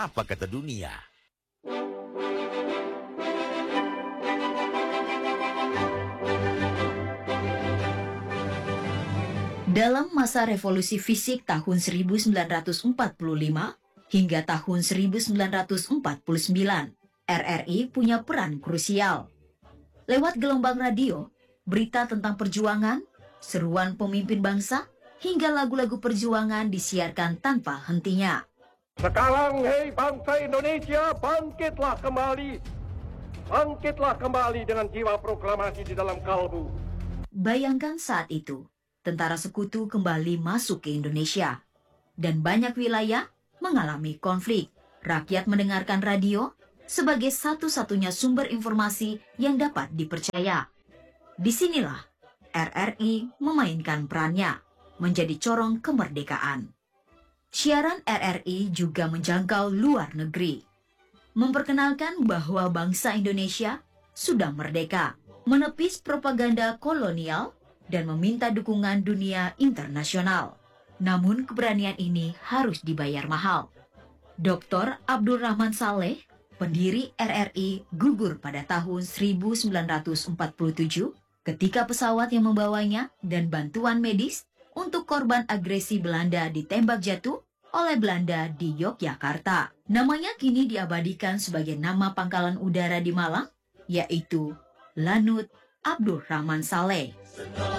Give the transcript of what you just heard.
Apa kata dunia? Dalam masa revolusi fisik tahun 1945 hingga tahun 1949, RRI punya peran krusial. Lewat gelombang radio, berita tentang perjuangan, seruan pemimpin bangsa, hingga lagu-lagu perjuangan disiarkan tanpa hentinya. Sekarang, hei bangsa Indonesia, bangkitlah kembali. Bangkitlah kembali dengan jiwa proklamasi di dalam kalbu. Bayangkan saat itu, tentara sekutu kembali masuk ke Indonesia. Dan banyak wilayah mengalami konflik. Rakyat mendengarkan radio sebagai satu-satunya sumber informasi yang dapat dipercaya. Disinilah RRI memainkan perannya menjadi corong kemerdekaan. Siaran RRI juga menjangkau luar negeri, memperkenalkan bahwa bangsa Indonesia sudah merdeka, menepis propaganda kolonial, dan meminta dukungan dunia internasional. Namun keberanian ini harus dibayar mahal. Dr. Abdul Rahman Saleh, pendiri RRI, gugur pada tahun 1947 ketika pesawat yang membawanya dan bantuan medis untuk korban agresi Belanda ditembak jatuh oleh Belanda di Yogyakarta. Namanya kini diabadikan sebagai nama pangkalan udara di Malang, yaitu Lanut Abdul Rahman Saleh.